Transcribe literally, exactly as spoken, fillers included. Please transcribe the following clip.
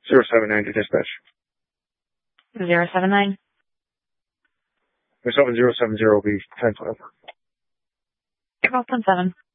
zero seven nine to dispatch. Zero seven nine. Or seven zero seven zero will be ten five. April ten seven.